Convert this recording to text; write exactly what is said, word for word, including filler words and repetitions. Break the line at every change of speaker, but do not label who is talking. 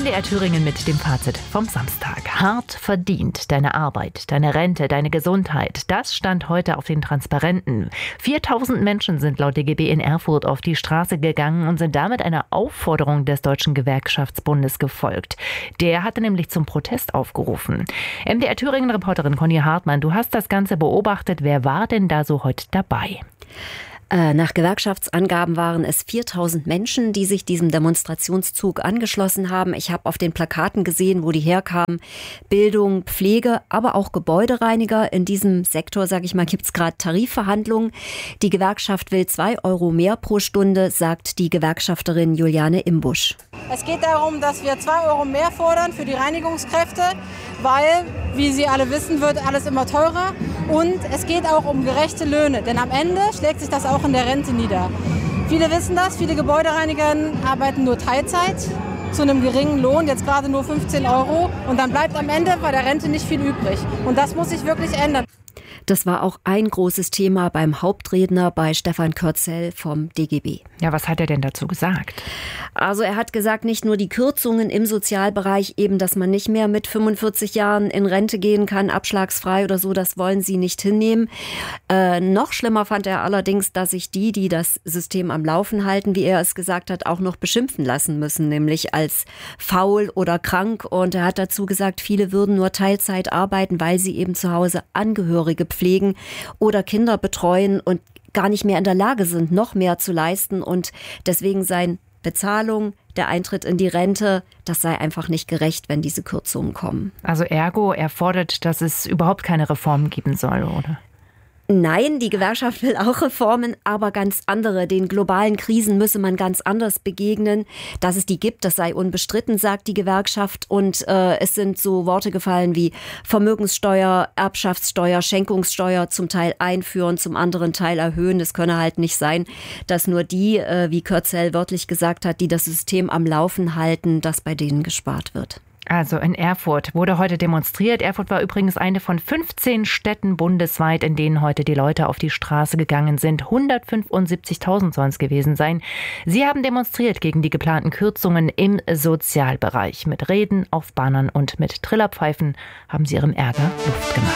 M D R Thüringen mit dem Fazit vom Samstag. Hart verdient, deine Arbeit, deine Rente, deine Gesundheit. Das stand heute auf den Transparenten. viertausend Menschen sind laut D G B in Erfurt auf die Straße gegangen und sind damit einer Aufforderung des Deutschen Gewerkschaftsbundes gefolgt. Der hatte nämlich zum Protest aufgerufen. M D R Thüringen-Reporterin Conny Hartmann, du hast das Ganze beobachtet. Wer war denn da so heute dabei?
Nach Gewerkschaftsangaben waren es viertausend Menschen, die sich diesem Demonstrationszug angeschlossen haben. Ich habe auf den Plakaten gesehen, wo die herkamen. Bildung, Pflege, aber auch Gebäudereiniger. In diesem Sektor, sage ich mal, gibt es gerade Tarifverhandlungen. Die Gewerkschaft will zwei Euro mehr pro Stunde, sagt die Gewerkschafterin Juliane Imbusch.
Es geht darum, dass wir zwei Euro mehr fordern für die Reinigungskräfte, weil, wie Sie alle wissen, wird alles immer teurer. Und es geht auch um gerechte Löhne, denn am Ende schlägt sich das auch in der Rente nieder. Viele wissen das, viele Gebäudereiniger arbeiten nur Teilzeit zu einem geringen Lohn, jetzt gerade nur fünfzehn Euro. Und dann bleibt am Ende bei der Rente nicht viel übrig. Und das muss sich wirklich ändern.
Das war auch ein großes Thema beim Hauptredner bei Stefan Kürzel vom D G B.
Ja, was hat er denn dazu gesagt?
Also er hat gesagt, nicht nur die Kürzungen im Sozialbereich, eben, dass man nicht mehr mit fünfundvierzig Jahren in Rente gehen kann, abschlagsfrei oder so, das wollen sie nicht hinnehmen. Äh, noch schlimmer fand er allerdings, dass sich die, die das System am Laufen halten, wie er es gesagt hat, auch noch beschimpfen lassen müssen, nämlich als faul oder krank. Und er hat dazu gesagt, viele würden nur Teilzeit arbeiten, weil sie eben zu Hause Angehörige pflegen oder Kinder betreuen und gar nicht mehr in der Lage sind, noch mehr zu leisten. Und deswegen seien Bezahlung, der Eintritt in die Rente, das sei einfach nicht gerecht, wenn diese Kürzungen kommen.
Also ergo, er fordert, dass es überhaupt keine Reformen geben soll, oder?
Nein, die Gewerkschaft will auch Reformen, aber ganz andere. Den globalen Krisen müsse man ganz anders begegnen. Dass es die gibt, das sei unbestritten, sagt die Gewerkschaft. Und äh, es sind so Worte gefallen wie Vermögenssteuer, Erbschaftssteuer, Schenkungssteuer zum Teil einführen, zum anderen Teil erhöhen. Es könne halt nicht sein, dass nur die, äh, wie Kürzel wörtlich gesagt hat, die das System am Laufen halten, dass bei denen gespart wird.
Also in Erfurt wurde heute demonstriert. Erfurt war übrigens eine von fünfzehn Städten bundesweit, in denen heute die Leute auf die Straße gegangen sind. hundertfünfundsiebzigtausend sollen es gewesen sein. Sie haben demonstriert gegen die geplanten Kürzungen im Sozialbereich. Mit Reden auf Bannern und mit Trillerpfeifen haben sie ihrem Ärger Luft gemacht.